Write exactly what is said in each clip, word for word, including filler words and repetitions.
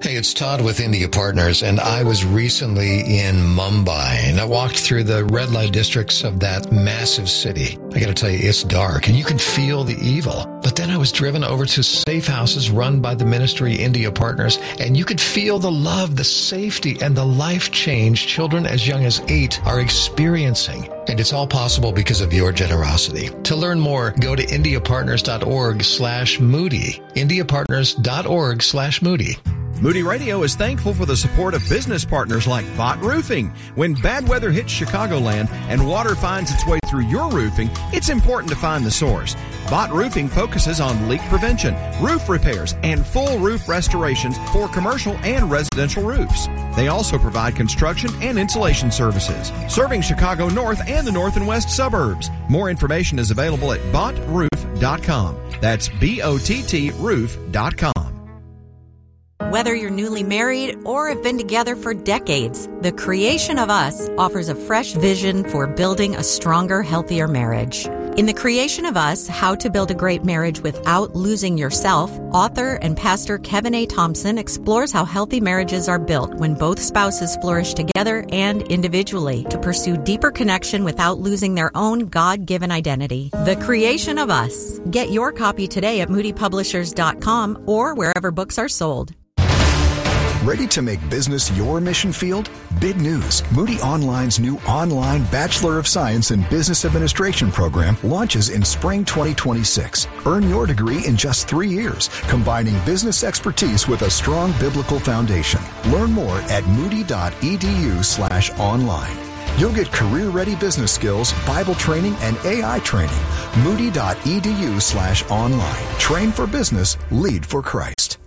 Hey, it's Todd with India Partners, and I was recently in Mumbai, and I walked through the red light districts of that massive city. I gotta tell you, it's dark, and you can feel the evil. But then I was driven over to safe houses run by the ministry India Partners, and you could feel the love, the safety, and the life change children as young as eight are experiencing. And it's all possible because of your generosity. To learn more, go to indiapartners.org slash Moody. indiapartners.org slash Moody. Moody Radio is thankful for the support of business partners like Bott Roofing. When bad weather hits Chicagoland and water finds its way through your roofing, it's important to find the source. Bott Roofing focuses on leak prevention, roof repairs, and full roof restorations for commercial and residential roofs. They also provide construction and insulation services, serving Chicago North and the North and West suburbs. More information is available at bott roof dot com. That's B O T T roof dot com. Whether you're newly married or have been together for decades, The Creation of Us offers a fresh vision for building a stronger, healthier marriage. In The Creation of Us, How to Build a Great Marriage Without Losing Yourself, author and pastor Kevin A. Thompson explores how healthy marriages are built when both spouses flourish together and individually to pursue deeper connection without losing their own God-given identity. The Creation of Us. Get your copy today at moody publishers dot com or wherever books are sold. Ready to make business your mission field? Big news. Moody Online's new online Bachelor of Science in Business Administration program launches in spring twenty twenty-six. Earn your degree in just three years, combining business expertise with a strong biblical foundation. Learn more at moody.edu slash online. You'll get career-ready business skills, Bible training, and A I training. Moody.edu slash online. Train for business, lead for Christ.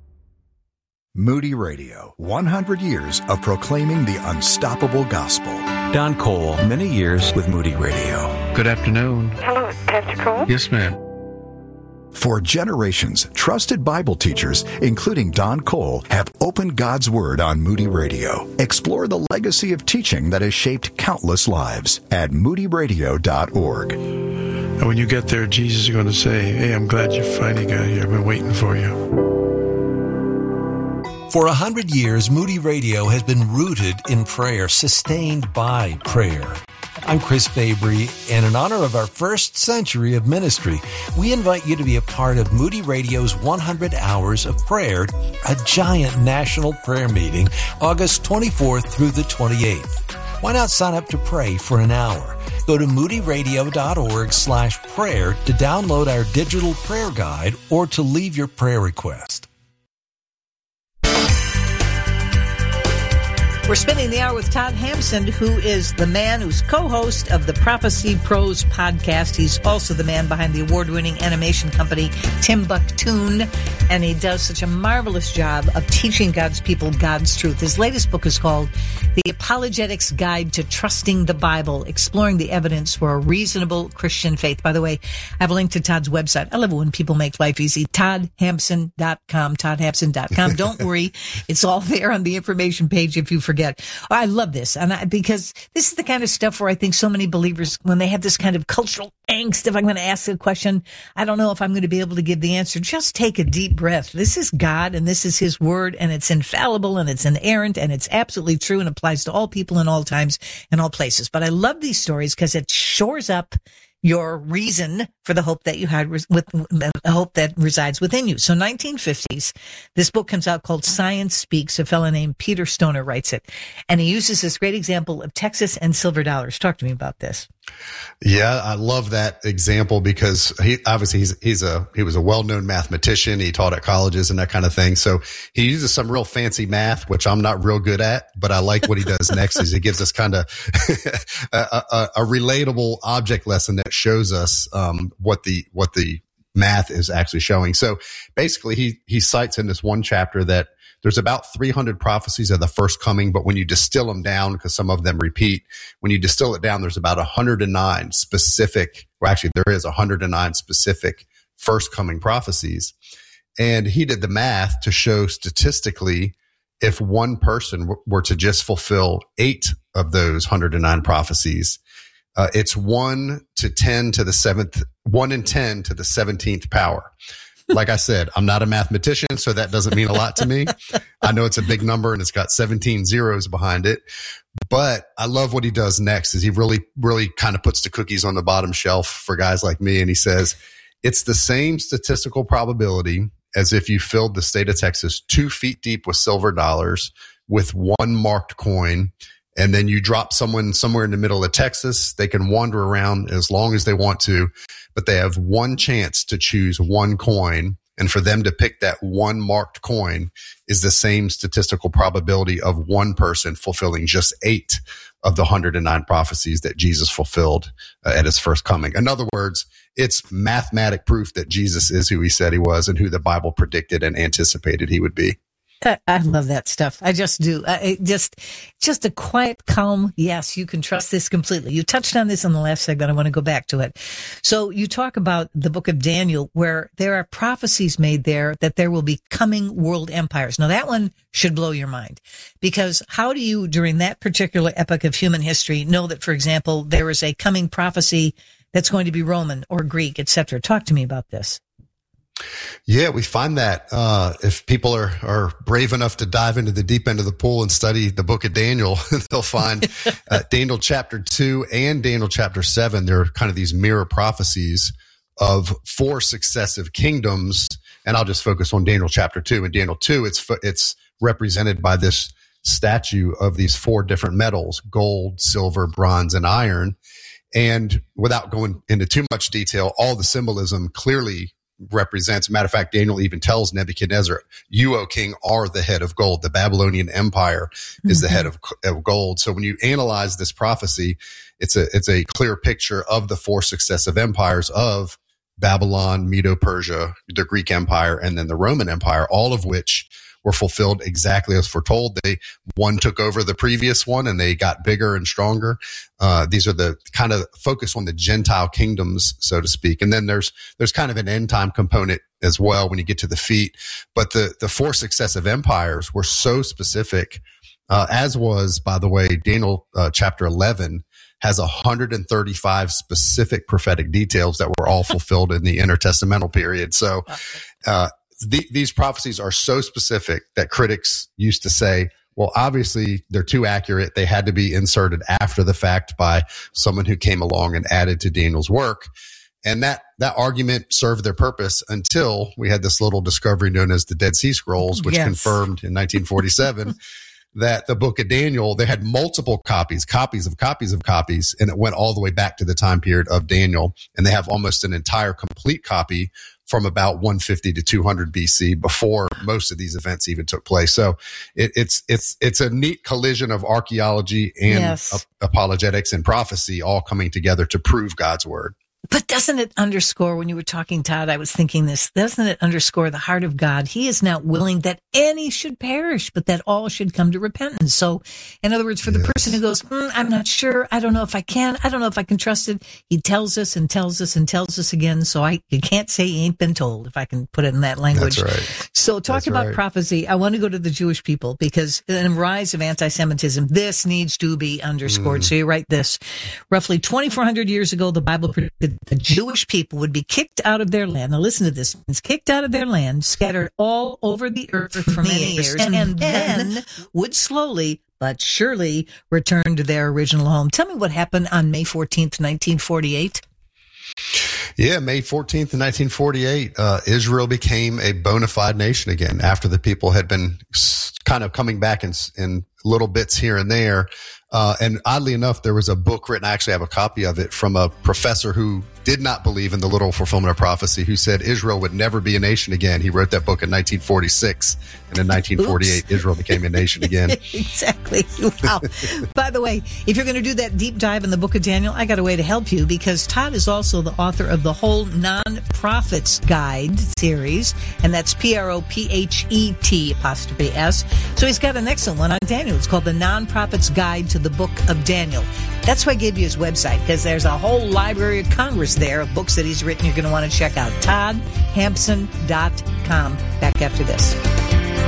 Moody Radio, one hundred years of proclaiming the unstoppable gospel. Don Cole, many years with Moody Radio. Good afternoon. Hello, Pastor Cole. Yes, ma'am. For generations, trusted Bible teachers, including Don Cole, have opened God's Word on Moody Radio. Explore the legacy of teaching that has shaped countless lives at moody radio dot org. And when you get there, Jesus is going to say, hey, I'm glad you finally got here. I've been waiting for you. For a hundred years, Moody Radio has been rooted in prayer, sustained by prayer. I'm Chris Fabry, and in honor of our first century of ministry, we invite you to be a part of Moody Radio's one hundred Hours of Prayer, a giant national prayer meeting, August twenty-fourth through the twenty-eighth. Why not sign up to pray for an hour? Go to moody radio dot org slash prayer to download our digital prayer guide or to leave your prayer request. We're spending the hour with Todd Hampson, who is the man who's co-host of the Prophecy Pros podcast. He's also the man behind the award-winning animation company Timbuktoon, and he does such a marvelous job of teaching God's people God's truth. His latest book is called The Apologetics Guide to Trusting the Bible, Exploring the Evidence for a Reasonable Christian Faith. By the way, I have a link to Todd's website. I love it when people make life easy. todd hampson dot com, todd hampson dot com. Don't worry, it's all there on the information page if you forget. I love this, and I, because this is the kind of stuff where I think so many believers, when they have this kind of cultural angst, if I'm going to ask a question, I don't know if I'm going to be able to give the answer. Just take a deep breath. This is God, and this is His Word, and it's infallible, and it's inerrant, and it's absolutely true, and applies to all people in all times and all places. But I love these stories because it shores up your reason for the hope that you had with the hope that resides within you. So nineteen fifties, this book comes out called Science Speaks. A fellow named Peter Stoner writes it, and he uses this great example of Texas and silver dollars. Talk to me about this. Yeah, I love that example because he obviously he's he's a he was a well-known mathematician. He taught at colleges and that kind of thing. So he uses some real fancy math, which I'm not real good at, but I like what he does next is he gives us kind of a, a, a relatable object lesson that shows us um what the what the math is actually showing. So basically he he cites in this one chapter that there's about three hundred prophecies of the first coming, but when you distill them down, because some of them repeat, when you distill it down, there's about one hundred nine specific, well, actually there is one hundred nine specific first coming prophecies. And he did the math to show statistically, if one person w- were to just fulfill eight of those one hundred nine prophecies, uh, it's one to ten to the seventh, one in ten to the seventeenth power. like I said, I'm not a mathematician, so that doesn't mean a lot to me. I know it's a big number and it's got seventeen zeros behind it. But I love what he does next is he really, really kind of puts the cookies on the bottom shelf for guys like me. And he says, it's the same statistical probability as if you filled the state of Texas two feet deep with silver dollars with one marked coin. And then you drop someone somewhere in the middle of Texas. They can wander around as long as they want to, but they have one chance to choose one coin. And for them to pick that one marked coin is the same statistical probability of one person fulfilling just eight of the one hundred nine prophecies that Jesus fulfilled uh, at his first coming. In other words, it's mathematic proof that Jesus is who he said he was and who the Bible predicted and anticipated he would be. I love that stuff. I just do. I just, just a quiet, calm, yes, you can trust this completely. You touched on this in the last segment. I want to go back to it. So you talk about the book of Daniel, where there are prophecies made there that there will be coming world empires. Now that one should blow your mind, because how do you, during that particular epoch of human history, know that, for example, there is a coming prophecy that's going to be Roman or Greek, et cetera? Talk to me about this. Yeah, we find that uh, if people are, are brave enough to dive into the deep end of the pool and study the book of Daniel, they'll find uh, Daniel chapter two and Daniel chapter seven. They're kind of these mirror prophecies of four successive kingdoms. And I'll just focus on Daniel chapter two. In Daniel two, it's it's represented by this statue of these four different metals: gold, silver, bronze, and iron. And without going into too much detail, all the symbolism clearly represents. Matter of fact, Daniel even tells Nebuchadnezzar, you, O king, are the head of gold. The Babylonian Empire is mm-hmm. the head of, of gold. So when you analyze this prophecy, it's a, it's a clear picture of the four successive empires of Babylon, Medo-Persia, the Greek Empire, and then the Roman Empire, all of which were fulfilled exactly as foretold. They, one took over the previous one and they got bigger and stronger. Uh, these are the kind of focus on the Gentile kingdoms, so to speak. And then there's, there's kind of an end time component as well when you get to the feet. But the, the four successive empires were so specific, uh, as was, by the way, Daniel, uh, chapter eleven has one hundred thirty-five specific prophetic details that were all fulfilled in the intertestamental period. So, uh, The, these prophecies are so specific that critics used to say, well, obviously they're too accurate. They had to be inserted after the fact by someone who came along and added to Daniel's work. And that, that argument served their purpose until we had this little discovery known as the Dead Sea Scrolls, which yes. confirmed in nineteen forty-seven that the book of Daniel, they had multiple copies, copies of copies of copies, and it went all the way back to the time period of Daniel. And they have almost an entire complete copy from about one fifty to two hundred B C, before most of these events even took place. So it, it's it's it's a neat collision of archaeology and yes. ap- apologetics and prophecy all coming together to prove God's word. But doesn't it underscore, when you were talking, Todd, I was thinking this, doesn't it underscore the heart of God? He is not willing that any should perish, but that all should come to repentance. So, in other words, for the yes. person who goes, mm, I'm not sure, I don't know if I can, I don't know if I can trust it, he tells us and tells us and tells us again. So I you can't say he ain't been told, if I can put it in that language. That's right. So talk That's about right. prophecy. I want to go to the Jewish people, because in the rise of anti-Semitism, this needs to be underscored. Mm. So you write this. Roughly twenty-four hundred years ago, the Bible predicted the Jewish people would be kicked out of their land. Now listen to this. It's kicked out of their land, scattered all over the earth for many years, and, and then would slowly but surely return to their original home. Tell me what happened on May fourteenth, nineteen forty-eight. Yeah, May fourteenth, nineteen forty-eight, uh, Israel became a bona fide nation again after the people had been kind of coming back in, in little bits here and there. Uh, and oddly enough, there was a book written, I actually have a copy of it, from a professor who did not believe in the literal fulfillment of prophecy, who said Israel would never be a nation again. He wrote that book in nineteen forty-six, and in nineteen forty-eight, Oops. Israel became a nation again. Exactly. Wow. By the way, if you're going to do that deep dive in the book of Daniel, I got a way to help you, because Todd is also the author of the whole Non-Prophets Guide series, and that's P R O P H E T apostrophe S. So he's got an excellent one on Daniel. It's called the Non-Prophets Guide to the Book of Daniel. That's why I gave you his website, because there's a whole Library of Congress there of books that he's written you're going to want to check out. Todd Hampson dot com. Back after this.